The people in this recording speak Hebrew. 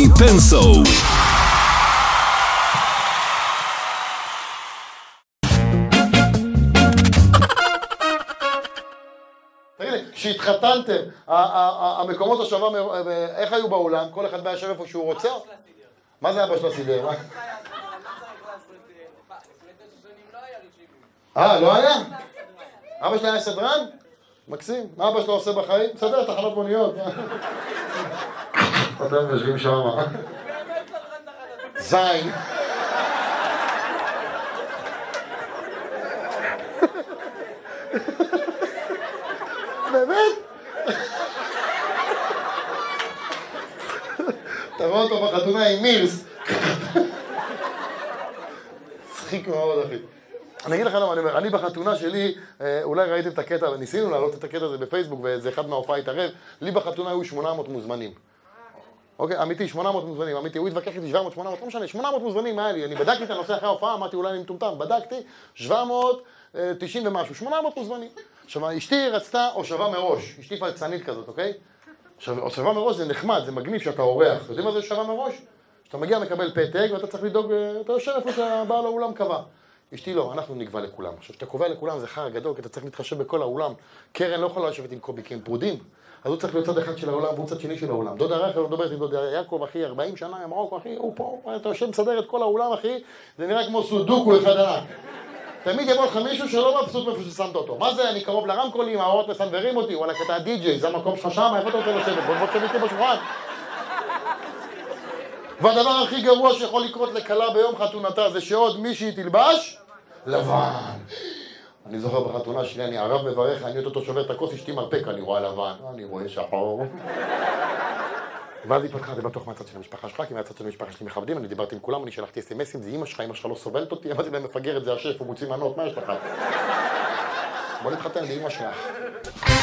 פנסו. תגיד לי, כשהתחתנתם, המקומות השווה, איך היו באולם? כל אחד בא ישב איפה שהוא רוצה? מה זה אבא של הסידר? לא היה? אבא שלי היה סדרן? מקסים. מה אבא שלו עושה בחיים? בסדר, תחנות מוניות. אתם יושבים שם. זין. באמת? אתה רואה אותו בחתונה עם מירס. צחיק מאוד, אחי. אני אגיד לך למה אני אומר, אני בחתונה שלי, אולי ראיתם את הקטע, ניסינו להעלות את הקטע הזה בפייסבוק, וזה אחד מההופעה התערב, לי בחתונה היו 800 מוזמנים. אוקיי, אמיתי, 800 מוזמנים, אמיתי, הוא התווכח איתי 700, 800, לא משנה, 800 מוזמנים היה לי, אני בדקתי את הנושא אחרי ההופעה, אמרתי אולי אני מטומטם, בדקתי, 790 ומשהו, 800 מוזמנים. עכשיו, אשתי רצתה הושבה מראש, אשתי פלצנית כזאת, אוקיי? עכשיו, הושבה מראש זה נחמד, זה מגניב שאתה אורח, יודעים מה זה הושבה מראש? שאתה מגיע, מקבל פתק, ואתה צריך לדאוג, אתה יושב איפה שהבעל האולם קבע. אשתי לא, אנחנו נקבע לכולם. עכשיו, שאתה קובע לכולם זה חר גדול, כי אתה צריך להתחשב בכל האולם. קרן לא יכולה לשבת עם קובי, כי הם פרודים. אז הוא צריך להיות צד אחד של העולם, והוא צד שני של העולם. דודה רחל, מדברת עם דודה יעקב, אחי, 40 שנה, מרוקו, אחי, הוא פה, אתה יושב מסדר את כל האולם, אחי, זה נראה כמו סודוקו אחד ענק. תמיד יבוא לך מישהו שלא מבסוט מאיפה ששמת אותו. מה זה? אני קרוב לרמקולים, האורות מסנברים אותי, וואלה, אתה הדי-ג'יי, זה המקום שלך שם, איפה אתה רוצה לשבת? בוא תשב איתי בשולחן. והדבר הכי גרוע שיכול לקרות לכלה ביום חתונתה זה שעוד מישהי תלבש לבן. אני זוכר בחתונה שלי, אני ערב מברך, אני אותו שובר את הכוס, אשתי מרפק, אני רואה לבן, אני רואה שחור. ואז היא פתחה, זה בטוח מהצד של המשפחה שלך, כי מהצד של המשפחה שלי מכבדים, אני דיברתי עם כולם, אני שלחתי אס-אמסים, זה אמא שלך לא סובלת אותי, אמרתי להם מפגרת, זה השף, הוא מוציא מנות, מה יש לך? בוא נתחתן, זה אמא שלך.